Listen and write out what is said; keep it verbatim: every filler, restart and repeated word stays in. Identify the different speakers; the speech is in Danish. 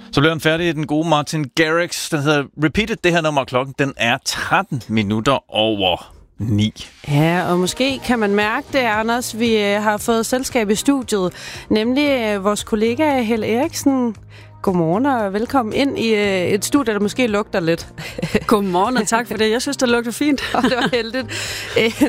Speaker 1: Så bliver den færdig, den gode Martin Garrix. Den hedder Repeated, det her nummer. Klokken den er tretten minutter over ni.
Speaker 2: Ja, og måske kan man mærke det, Anders. Vi har fået selskab i studiet, nemlig vores kollega Helle Eriksen. Godmorgen og velkommen ind i et studie, der måske lugter lidt.
Speaker 3: Godmorgen og tak for det. Jeg synes, det lugter fint.
Speaker 2: Og det var heldigt.